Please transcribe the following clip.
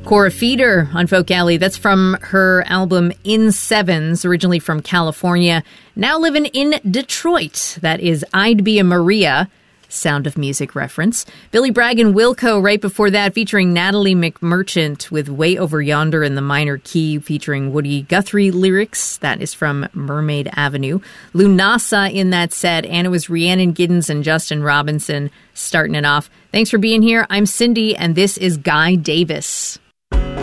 Cora Feeder on Folk Alley. That's from her album In Sevens, originally from California, now living in Detroit. That is I'd Be a Maria, Sound of Music reference. Billy Bragg and Wilco right before that, featuring Natalie McMurchant with Way Over Yonder in the minor key, featuring Woody Guthrie lyrics. That is from Mermaid Avenue. Lunasa in that set, and it was Rhiannon Giddens and Justin Robinson starting it off. Thanks for being here. I'm Cindy, and this is Guy Davis.